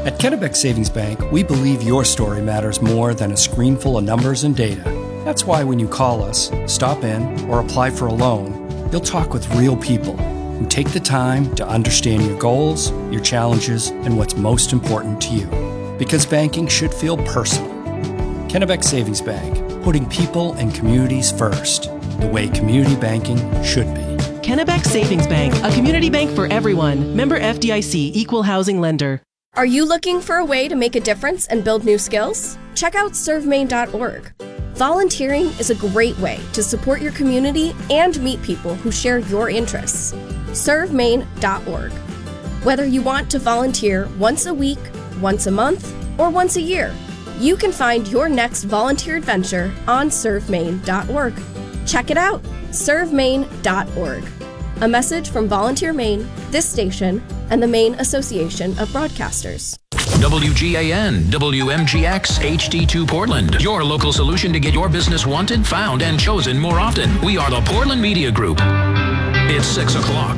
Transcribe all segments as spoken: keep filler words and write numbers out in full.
At Kennebec Savings Bank, we believe your story matters more than a screen full of numbers and data. That's why when you call us, stop in, or apply for a loan, you'll talk with real people who take the time to understand your goals, your challenges, and what's most important to you. Because banking should feel personal. Kennebec Savings Bank, putting people and communities first, the way community banking should be. Kennebec Savings Bank, a community bank for everyone. Member F D I C, Equal Housing Lender. Are you looking for a way to make a difference and build new skills? Check out serve maine dot org. Volunteering is a great way to support your community and meet people who share your interests. serve maine dot org. Whether you want to volunteer once a week, once a month, or once a year, you can find your next volunteer adventure on serve maine dot org. Check it out, serve maine dot org. A message from Volunteer Maine, this station, and the Maine Association of Broadcasters. W G A N, W M G X, H D two Portland. Your local solution to get your business wanted, found, and chosen more often. We are the Portland Media Group. It's six o'clock.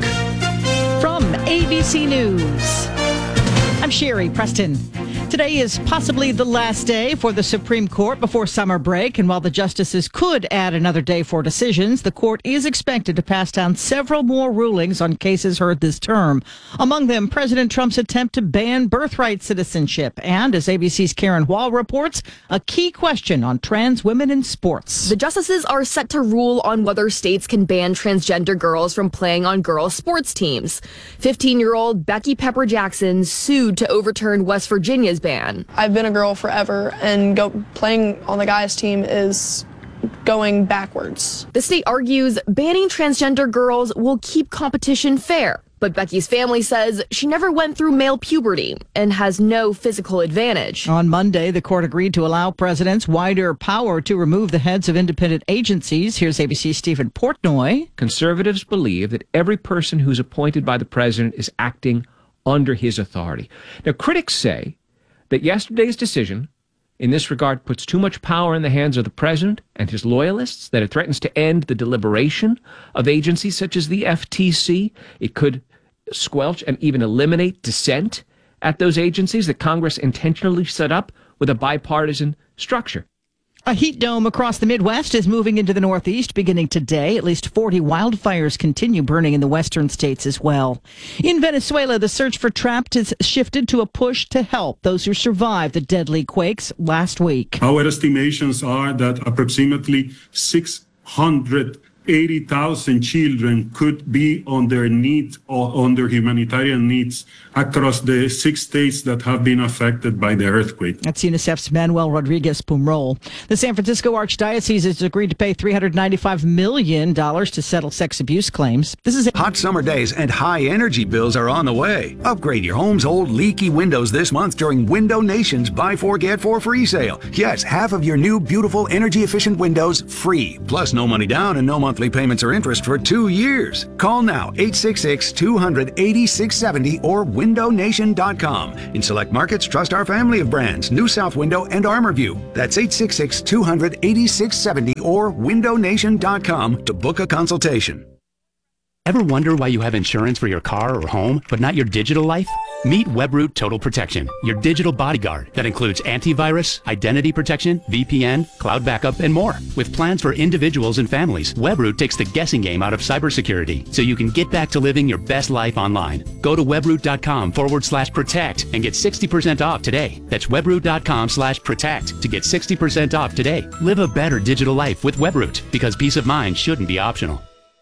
From A B C News, I'm Sherry Preston. Today is possibly the last day for the Supreme Court before summer break, and while the justices could add another day for decisions, the court is expected to pass down several more rulings on cases heard this term. Among them, President Trump's attempt to ban birthright citizenship, and, as A B C's Karen Wall reports, a key question on trans women in sports. The justices are set to rule on whether states can ban transgender girls from playing on girls' sports teams. fifteen-year-old Becky Pepper Jackson sued to overturn West Virginia's ban. I've been a girl forever, and go, playing on the guys' team is going backwards. The state argues banning transgender girls will keep competition fair, but Becky's family says she never went through male puberty and has no physical advantage. On Monday, the court agreed to allow presidents wider power to remove the heads of independent agencies. Here's A B C's Stephen Portnoy. Conservatives believe that every person who's appointed by the president is acting under his authority. Now, critics say that yesterday's decision in this regard puts too much power in the hands of the president and his loyalists, that it threatens to end the deliberation of agencies such as the F T C. It could squelch and even eliminate dissent at those agencies that Congress intentionally set up with a bipartisan structure. A heat dome across the Midwest is moving into the Northeast beginning today. At least forty wildfires continue burning in the western states as well. In Venezuela, the search for trapped has shifted to a push to help those who survived the deadly quakes last week. Our estimations are that approximately six hundred eighty thousand children could be on their needs or on their humanitarian needs across the six states that have been affected by the earthquake. That's UNICEF's Manuel Rodriguez Pumrol. The San Francisco Archdiocese has agreed to pay three hundred ninety-five million dollars to settle sex abuse claims. This is a- Hot summer days and high energy bills are on the way. Upgrade your home's old leaky windows this month during Window Nation's Buy Four Get Four free sale. Yes, half of your new beautiful energy efficient windows free. Plus no money down and no monthly payments or interest for two years. Call now, eight six six, two hundred, eighty-six seventy or window nation dot com. In select markets, trust our family of brands, New South Window and ArmorView. That's eight six six, two hundred, eighty-six seventy or window nation dot com to book a consultation. Ever wonder why you have insurance for your car or home, but not your digital life? Meet Webroot Total Protection, your digital bodyguard that includes antivirus, identity protection, V P N, cloud backup, and more. With plans for individuals and families, Webroot takes the guessing game out of cybersecurity so you can get back to living your best life online. Go to webroot.com forward slash protect and get sixty percent off today. That's webroot.com slash protect to get sixty percent off today. Live a better digital life with Webroot, because peace of mind shouldn't be optional.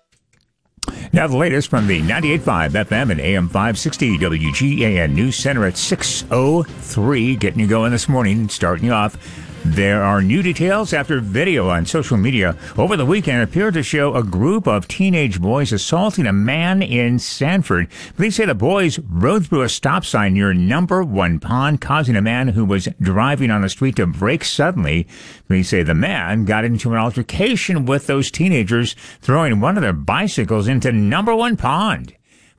Now the latest from the ninety-eight point five F M and A M five sixty W G A N News Center at six oh three. Getting you going this morning, starting you off. There are new details after video on social media over the weekend appeared to show a group of teenage boys assaulting a man in Sanford. Police say the boys rode through a stop sign near Number One Pond, causing a man who was driving on the street to brake suddenly. Police say the man got into an altercation with those teenagers, throwing one of their bicycles into Number One Pond.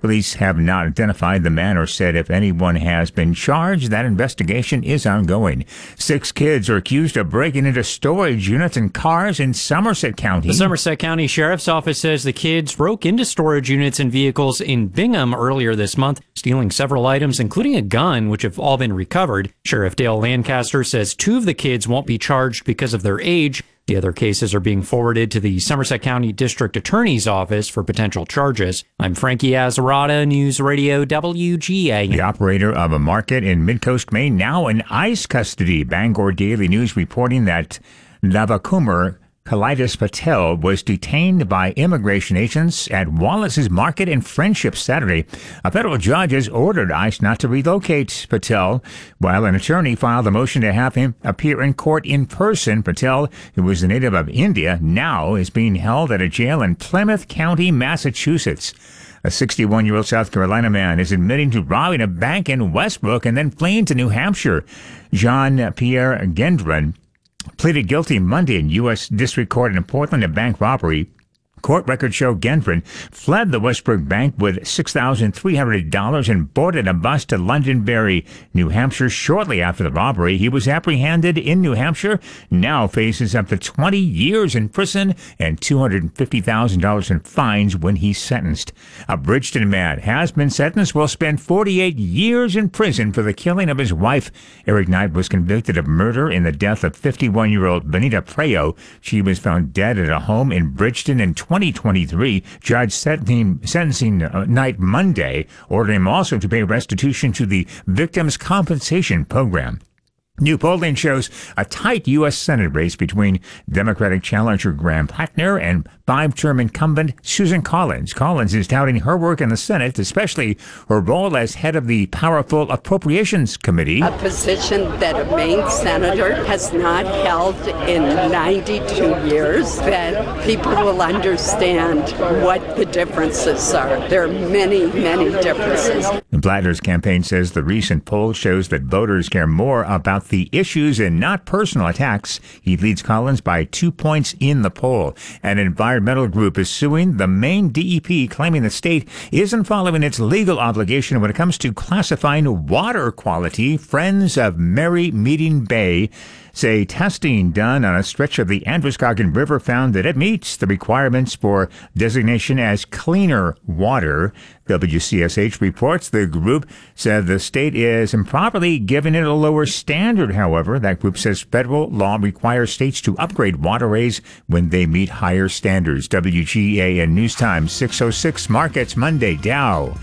Police have not identified the man or said if anyone has been charged. That investigation is ongoing. Six kids are accused of breaking into storage units and cars in Somerset County. The Somerset County Sheriff's Office says the kids broke into storage units and vehicles in Bingham earlier this month, stealing several items, including a gun, which have all been recovered. Sheriff Dale Lancaster says two of the kids won't be charged because of their age. The other cases are being forwarded to the Somerset County District Attorney's Office for potential charges. I'm Frankie Azarada, News Radio W G A N. The operator of a market in Midcoast, Maine, now in ICE custody. Bangor Daily News reporting that Navakumar Kalidas Patel was detained by immigration agents at Wallace's Market in Friendship Saturday. A federal judge has ordered ICE not to relocate Patel, while an attorney filed a motion to have him appear in court in person. Patel, who was a native of India, now is being held at a jail in Plymouth County, Massachusetts. A sixty-one-year-old South Carolina man is admitting to robbing a bank in Westbrook and then fleeing to New Hampshire. Jean-Pierre Gendron pleaded guilty Monday in U S District Court in Portland to bank robbery. Court records show Gendron fled the Westbrook Bank with six thousand three hundred dollars and boarded a bus to Londonderry, New Hampshire. Shortly after the robbery, he was apprehended in New Hampshire, now faces up to twenty years in prison and two hundred fifty thousand dollars in fines when he's sentenced. A Bridgeton man has been sentenced, will spend forty-eight years in prison for the killing of his wife. Eric Knight was convicted of murder in the death of fifty-one-year-old Benita Preo. She was found dead at a home in Bridgeton in twenty twenty-three. Judge sentencing, sentencing uh, Knight Monday ordered him also to pay restitution to the Victims' Compensation Program. New polling shows a tight U S Senate race between Democratic challenger Graham Plattner and five-term incumbent Susan Collins. Collins is touting her work in the Senate, especially her role as head of the powerful Appropriations Committee. A position that a Maine senator has not held in ninety-two years, that people will understand what the differences are. There are many, many differences. Plattner's campaign says the recent poll shows that voters care more about the issues and not personal attacks. He leads Collins by two points in the poll. An environmental group is suing the Maine D E P, claiming the state isn't following its legal obligation when it comes to classifying water quality. Friends of Merry Meeting Bay say testing done on a stretch of the Androscoggin River found that it meets the requirements for designation as cleaner water. W C S H reports the group said the state is improperly giving it a lower standard. However, that group says federal law requires states to upgrade waterways when they meet higher standards. W G A N News Time, six oh six Markets Monday. Dow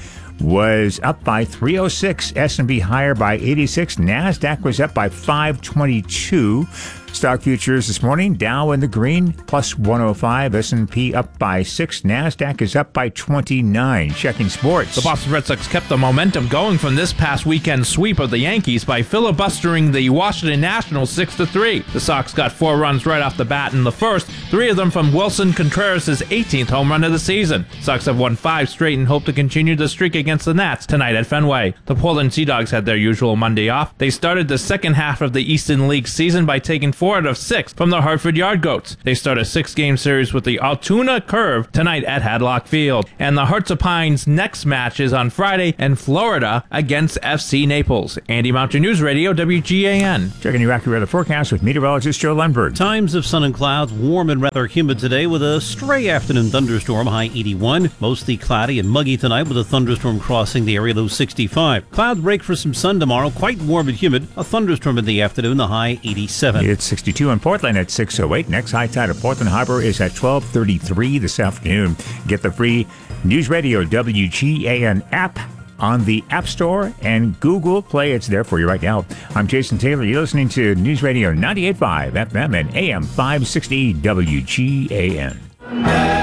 was up by three oh six, S and P higher by eighty-six, NASDAQ was up by five twenty-two. Stock futures this morning, Dow in the green, plus one oh five, S and P up by six, NASDAQ is up by twenty-nine. Checking sports. The Boston Red Sox kept the momentum going from this past weekend sweep of the Yankees by filibustering the Washington Nationals six to three. The Sox got four runs right off the bat in the first, three of them from Wilson Contreras' eighteenth home run of the season. Sox have won five straight and hope to continue the streak against the Nats tonight at Fenway. The Portland Sea Dogs had their usual Monday off. They started the second half of the Eastern League season by taking four out of six from the Hartford Yard Goats. They start a six-game series with the Altoona Curve tonight at Hadlock Field. And the Hearts of Pine's next match is on Friday in Florida against F C Naples. Andy Mountain News Radio, W G A N. Checking your AccuWeather forecast with meteorologist Joe Lundberg. Times of sun and clouds, warm and rather humid today with a stray afternoon thunderstorm, high eighty-one. Mostly cloudy and muggy tonight with a thunderstorm crossing the area, low sixty-five. Clouds break for some sun tomorrow, quite warm and humid. A thunderstorm in the afternoon, the high eighty-seven. It's sixty-two in Portland at six oh eight. Next high tide of Portland Harbor is at twelve thirty-three this afternoon. Get the free News Radio W G A N app on the App Store and Google Play. It's there for you right now. I'm Jason Taylor. You're listening to News Radio ninety-eight point five F M and A M five sixty W G A N.